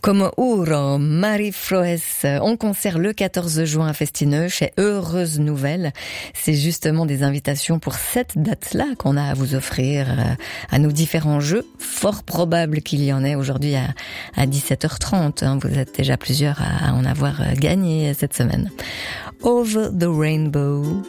Comme Uro, Marie Froes, en concert le 14 juin à Festineux chez Heureuse Nouvelle. C'est justement des invitations pour cette date-là qu'on a à vous offrir à nos différents jeux. Fort probable qu'il y en ait aujourd'hui à 17h30. Vous êtes déjà plusieurs à en avoir gagné cette semaine. Over the Rainbow.